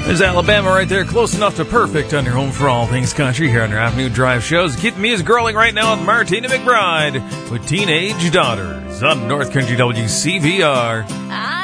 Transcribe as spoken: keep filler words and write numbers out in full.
There's Alabama right there, close enough to perfect on your home for all things country here on your Afternoon Drive shows. Keep the music rolling right now with Martina McBride with Teenage Daughters on North Country W C V R.